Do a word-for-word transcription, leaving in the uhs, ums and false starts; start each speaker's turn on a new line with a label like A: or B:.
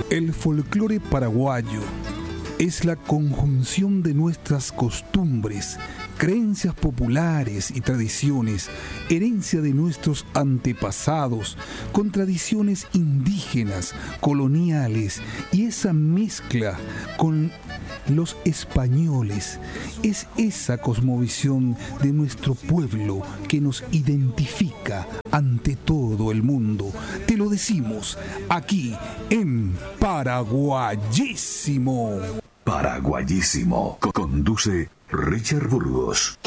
A: El folclore paraguayo es la conjunción de nuestras costumbres, creencias populares y tradiciones, herencia de nuestros antepasados, con tradiciones indígenas, coloniales y esa mezcla con los españoles. Es esa cosmovisión de nuestro pueblo que nos identifica ante todo el mundo. Te lo decimos aquí en Paraguayísimo.
B: Paraguayísimo. Conduce Richard Burgos.